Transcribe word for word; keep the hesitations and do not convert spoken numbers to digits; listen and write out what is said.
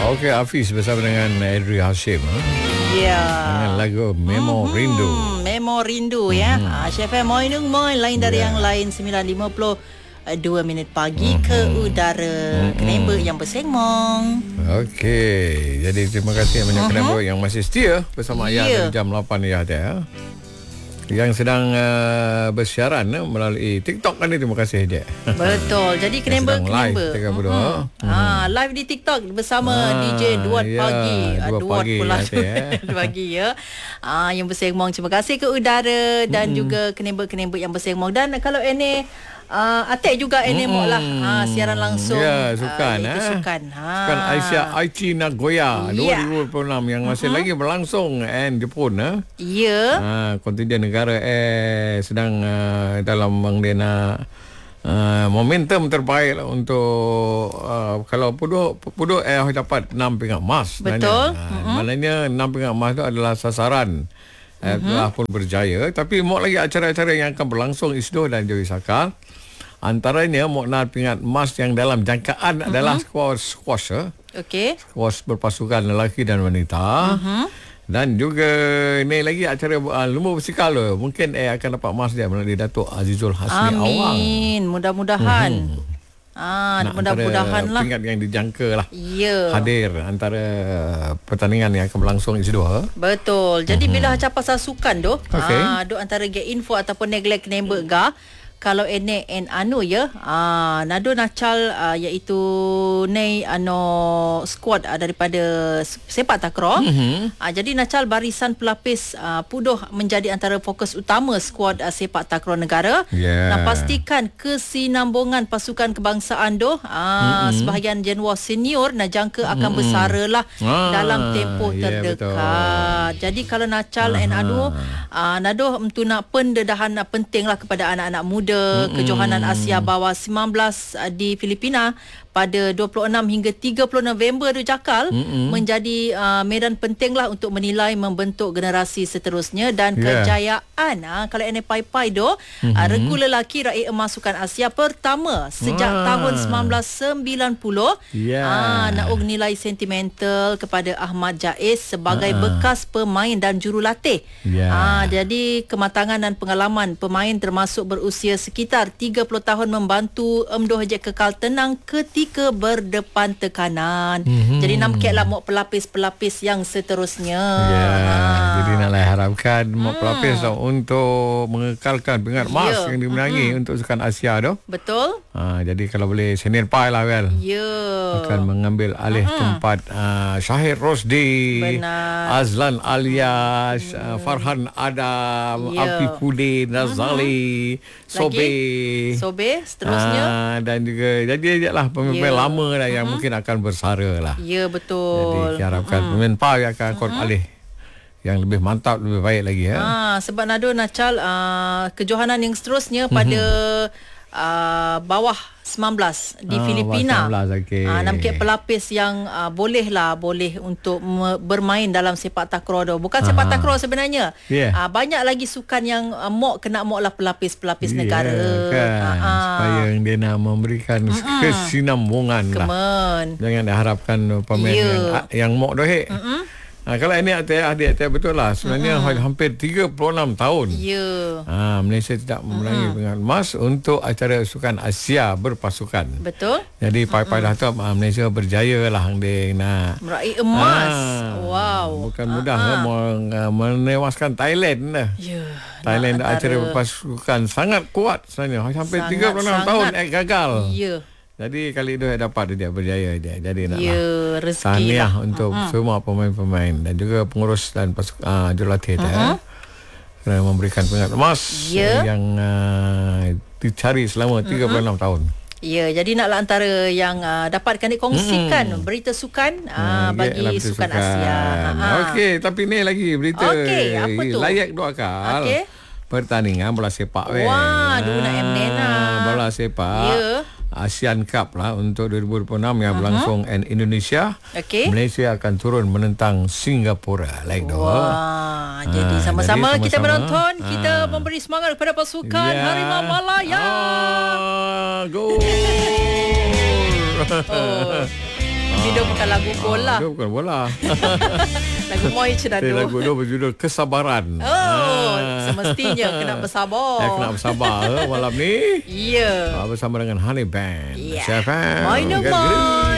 Okey, Hafiz bersama dengan Adri Hashim. Ya. Dengan lagu Memo mm-hmm. Rindu. Memo Rindu ya. Mm-hmm. Ah, Chef Moy Nung Moy lain dari yeah. yang lain sembilan lima puluh dua minit pagi mm-hmm. ke udara mm-hmm. Kenembek yang bersengmong. Okey, jadi terima kasih banyak uh-huh. Kenembek yang masih setia bersama yeah. Ayah dari jam lapan ya ada. Yang sedang uh, bersiaran uh, melalui TikTok kan ni, terima kasih je. Betul. Jadi Kenembek Kenembek. Mm-hmm. Ah, live di TikTok bersama ah, D J Duat ya, Pagi. Dua Duat pagi pula. ya. Dua pagi ya. Ah, yang bersengmong, terima kasih ke udara dan mm-hmm. juga Kenembek-Kenembek yang bersengmong. Dan kalau ini Uh, Atek juga ini mm-hmm. lah ha, siaran langsung ya, sukan uh, itu eh. sukan ha. Sukan Asia Aichi Nagoya yeah. dua ribu dua puluh enam yang masih uh-huh. lagi berlangsung and Jepun eh. Ya yeah. ha, kontingen negara eh sedang uh, dalam mengdena uh, momentum terbaik lah untuk uh, kalau Puduh Puduh eh dapat enam pingat emas. Betul. Ha, uh-huh. maknanya enam pingat emas itu adalah sasaran. Uh-huh. Telah pun berjaya. Tapi mau lagi acara-acara yang akan berlangsung Isdo dan Jawi Sakal. Antaranya mau enam pingat emas yang dalam jangkaan uh-huh. adalah squash squash eh? Okey. Squash berpasukan lelaki dan wanita. Uh-huh. Dan juga ini lagi acara uh, lumba bersikal tu. Mungkin eh akan dapat emas dia melalui Datuk Azizul Hasni Amin. Awang. Amin. Mudah-mudahan. Uh-huh. Ah, nah, mudah-mudahan lah. Pingat yang dijangka lah. Ya. Hadir antara pertandingan yang akan berlangsung Isdo. Betul. Jadi uh-huh. bila hacap pasal sukan tu, okay. ah, duk antara get info ataupun neglect Kenembek ga. Kalau ene en anu ya, ah, nado nacal ah, iaitu nei ano squad ah, daripada sepak takraw. Mm-hmm. Ah, jadi nacal barisan pelapis ah, Puduh menjadi antara fokus utama skuad ah, sepak takraw negara. Yeah. Nak pastikan kesinambungan pasukan kebangsaan doh ah, mm-hmm. sebahagian jenua senior nak jangka akan mm-hmm. bersaralah ah, dalam tempoh yeah, terdekat. Betul. Jadi kalau nacal en anu ah, nado untuk nak pendedahan pentinglah kepada anak-anak muda. Mm-hmm. Kejohanan Asia bawah sembilan belas di Filipina pada dua puluh enam hingga tiga puluh November tu Jakal mm-hmm. menjadi uh, medan pentinglah untuk menilai membentuk generasi seterusnya dan yeah. kejayaan ah, kalau ini pai-pai do mm-hmm. uh, regu lelaki raih emas Sukan Asia pertama sejak ah. tahun sembilan belas sembilan puluh yeah. ah, naung nilai sentimental kepada Ahmad Jaiz sebagai uh-huh. bekas pemain dan jurulatih. Yeah. Ah, jadi kematangan dan pengalaman pemain termasuk berusia sekitar tiga puluh tahun membantu Emdoh je kekal tenang ketika ke berdepan tekanan. Mm-hmm. Jadi nak keklah mau pelapis-pelapis yang seterusnya. Ya, ha. Jadi naklah harapkan mau hmm. pelapis tu untuk mengekalkan pingat emas yeah. yang dimenangi mm-hmm. untuk Sukan Asia tu. Betul. Ha, jadi kalau boleh Senil Pai lah kan. Ya. Yeah. Akan mengambil alih mm-hmm. tempat uh, Syahid Rosdi, Benar. Azlan Alias, mm. uh, Farhan Adam, yeah. Afifudin, Nazali, mm-hmm. Sobe. Sobe seterusnya. Uh, dan juga jadi lah pemain yeah. lama lah yang uh-huh. mungkin akan bersara lah. Ya, yeah, betul. Jadi diharapkan uh-huh. pemain P A yang akan akun uh-huh. alih yang lebih mantap, lebih baik lagi ya. Ha, sebab nado nacal uh, kejohanan yang seterusnya uh-huh. pada uh, bawah sembilan belas di oh, Filipina. sembilan belas, okay. uh, Nampak pelapis yang uh, boleh lah boleh untuk me- bermain dalam sepak takraw tu. Bukan Aha. sepak takraw sebenarnya. Yeah. Uh, banyak lagi sukan yang uh, mok kena mok lah pelapis-pelapis yeah, negara. Kan. Uh-huh. Supaya dia nak memberikan uh-huh. kesinambungan lah. Jangan diharapkan pemain yeah. yang yang mok dohek. Uh-huh. Ha, kalau ini adik-adik betul lah. Sebenarnya uh-huh. hampir tiga puluh enam tahun. Ya. Yeah. Ha, Malaysia tidak memenangi uh-huh. pingat emas untuk acara Sukan Asia berpasukan. Betul. Jadi pai-pai uh-huh. dah tu Malaysia berjaya lah dia nak meraih emas. Ha, wow. Bukan mudah uh-huh. lah menewaskan Thailand dah. Ya. Yeah. Thailand nah, acara berpasukan sangat kuat sebenarnya. Hampir sangat, tiga puluh enam tahun eh, gagal. Ya. Yeah. Jadi kali itu dapat dia berjaya dia. Jadi naklah ya, rezeki tahniah lah. untuk uh-huh. semua pemain-pemain dan juga pengurus dan pas, uh, jurulatih uh-huh. kerana memberikan pingat emas yeah. yang uh, dicari selama tiga puluh enam uh-huh. tahun. Ya, jadi naklah antara yang uh, dapatkan dikongsikan hmm. berita sukan uh, bagi yeah, sukan, sukan Asia. Okey, tapi ni lagi berita okay, apa tu? Layak dua akal. Okey. Pertandingan bola sepak. Wah, dulu nak M N A. Bola sepak. Ya. Yeah. Asian Cup lah untuk dua ribu dua puluh enam yang uh-huh. berlangsung in Indonesia. Okay. Malaysia akan turun menentang Singapura. Like Wah, ha, jadi sama-sama jadi kita menonton, ha. kita memberi semangat kepada pasukan yeah. Harimau Malaya. Ah, gol. oh. Video bukan lagu bola. Dia bukan bola. Lagu Moi Cenado. Lagu dia berjudul Kesabaran. Oh, semestinya kena bersabar. Ya, kena bersabar malam ni. Ya. Bersama dengan Honey Band. Ya. C F M. Moi no moi.